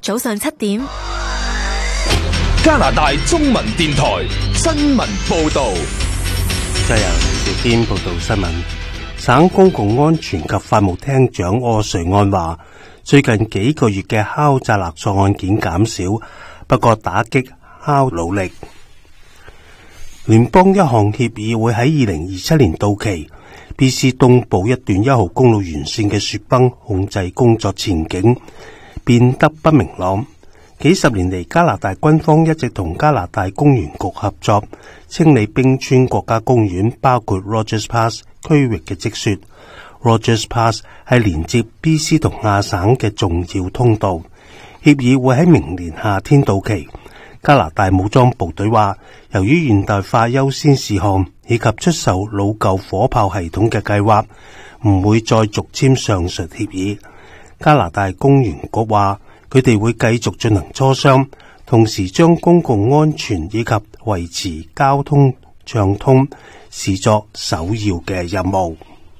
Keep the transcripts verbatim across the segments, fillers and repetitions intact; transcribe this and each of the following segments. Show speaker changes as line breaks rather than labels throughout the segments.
早上七點，
加拿大中文電台新聞報道。
就由趙堅報道新聞。省公共安全及法務廳長柯瑞安話，最近幾個月嘅敲詐勒索案件減少，不過打擊敲努力。聯邦一項協議會喺二零二七年到期。B C 東部一段一號公路沿線嘅雪崩控制工作前景變得不明朗。幾十年嚟，加拿大軍方一直同加拿大公園局合作清理冰川國家公園，包括 Rogers Pass 區域嘅積雪。Rogers Pass 係連接 B C 同亞省嘅重要通道。協議會喺明年夏天到期。加拿大武裝部隊話，由於現代化優先事項以及出售老舊火炮系統嘅計劃，唔會再續簽上述協議。加拿大公園局話，佢哋會繼續進行磋商，同時將公共安全以及維持交通暢通視作首要嘅任務。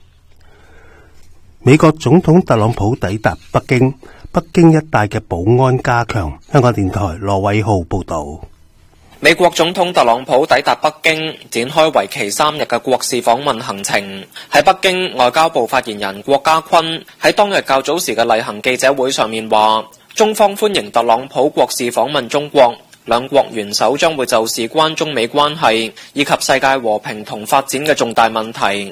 美國總統特朗普抵達北京，北京一帶嘅保安加強。香港電台羅偉浩報道。
美國總統特朗普抵達北京，展開為期三日嘅國事訪問行程。喺北京，外交部發言人郭家坤喺當日較早時嘅例行記者會上面話，中方歡迎特朗普國事訪問中國，兩國元首將會就事關中美關係以及世界和平同發展嘅重大問題